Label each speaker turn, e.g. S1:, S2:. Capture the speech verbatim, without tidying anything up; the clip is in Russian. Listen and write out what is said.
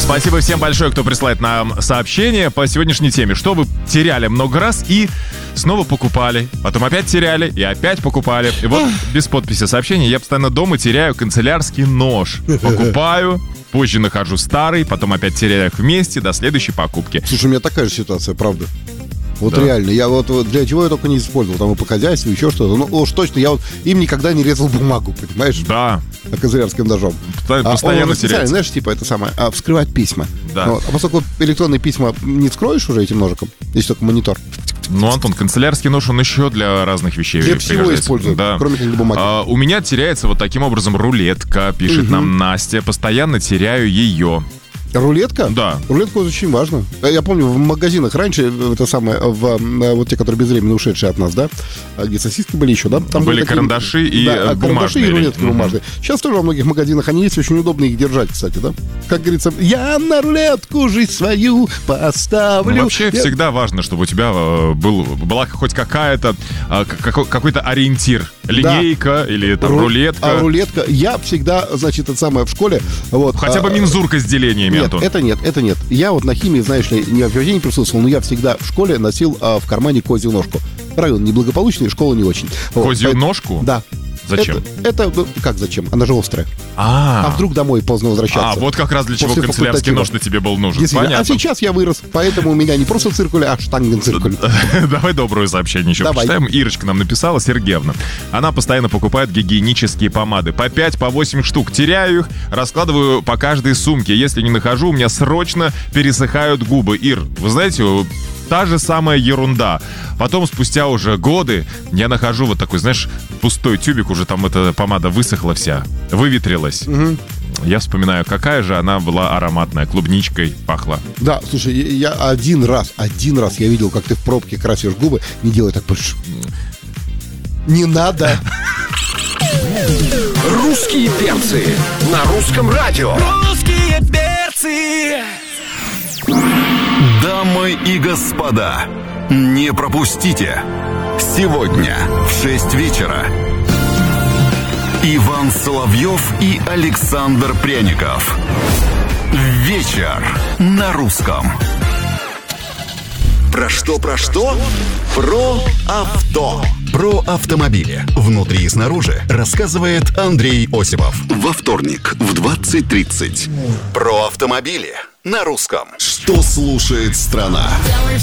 S1: Спасибо всем большое, кто присылает нам сообщения по сегодняшней теме. Что вы теряли много раз и снова покупали, потом опять теряли и опять покупали. И вот без подписи сообщения я постоянно дома теряю канцелярский нож. Покупаю, позже нахожу старый, потом опять теряю их вместе до следующей покупки.
S2: Слушай, у меня такая же ситуация, правда. Вот
S1: Да.
S2: реально, я вот, вот для чего я только не использовал, там и по хозяйству, еще что-то. Ну уж точно, я вот им никогда не резал бумагу, понимаешь?
S1: Да.
S2: Канцелярским ножом.
S1: Постоянно
S2: А, он специально,
S1: теряется.
S2: знаешь, типа это самое, а, вскрывать письма.
S1: Да.
S2: Вот. А поскольку электронные письма не вскроешь уже этим ножиком, есть только монитор.
S1: Ну, Антон, канцелярский нож, он еще для разных вещей
S2: Для всего
S1: пригождается.
S2: используют,
S1: Да.
S2: кроме как для бумаги.
S1: А, у меня теряется вот таким образом рулетка, пишет нам Настя. Постоянно теряю ее.
S2: Рулетка?
S1: Да.
S2: Рулетка очень важно. Я помню, в магазинах раньше, это самое, в, вот те, которые безвременно ушедшие от нас, да, где сосиски были еще, да? Там
S1: Были
S2: такие-
S1: карандаши и
S2: да,
S1: э,
S2: карандаши
S1: бумажные.
S2: и рулетки
S1: Мгм.
S2: бумажные. Сейчас тоже во многих магазинах они есть, очень удобно их держать, кстати, да? Как говорится, я на рулетку жизнь свою поставлю.
S1: Ну, вообще
S2: Я-
S1: всегда важно, чтобы у тебя э, был, была хоть какая-то, э, какой- какой-то ориентир. Линейка или там
S2: Ру-
S1: рулетка.
S2: А рулетка, я всегда, значит, это самое в школе, вот.
S1: Хотя бы
S2: а,
S1: мензурка с делениями,
S2: Нет,
S1: Антон.
S2: это нет, это нет. Я вот на химии, знаешь ли, ни вообще не присутствовал, но я всегда в школе носил а, в кармане козью ножку. Район неблагополучный, школа не очень. Вот,
S1: Козью
S2: поэтому-
S1: ножку?
S2: Да.
S1: Зачем?
S2: Это, это, ну, как зачем? Она же острая.
S1: А,
S2: А вдруг домой поздно возвращаться?
S1: а, вот как раз для чего
S2: После
S1: канцелярский
S2: факультатива.
S1: нож на тебе был нужен.
S2: Действительно.
S1: Понятно.
S2: А сейчас я вырос, поэтому у меня не просто циркуль, а штангенциркуль.
S1: Давай доброе сообщение еще
S2: Давай.
S1: почитаем. Ирочка нам написала, Сергеевна. Она постоянно покупает гигиенические помады. По пять, по восемь штук. Теряю их, раскладываю по каждой сумке. Если не нахожу, у меня срочно пересыхают губы. Ир, вы знаете, та же самая ерунда. Потом, спустя уже годы, я нахожу вот такой, знаешь, пустой тюбик, уже там эта помада высохла вся, выветрилась. Я вспоминаю, какая же она была ароматная, клубничкой пахла.
S2: Да, слушай, я я один раз, один раз я видел, как ты в пробке красишь губы. Не делай так больше. Не надо.
S3: Русские перцы на русском радио.
S4: Русские перцы.
S5: Дамы и господа, не пропустите. Сегодня в шесть вечера Иван Соловьев и Александр Пряников. Вечер на русском.
S3: Про что, про что? Про авто.
S5: Про автомобили. Внутри и снаружи рассказывает Андрей Осипов. Во вторник в двадцать тридцать. Про автомобили на русском. Что слушает страна?
S4: Делай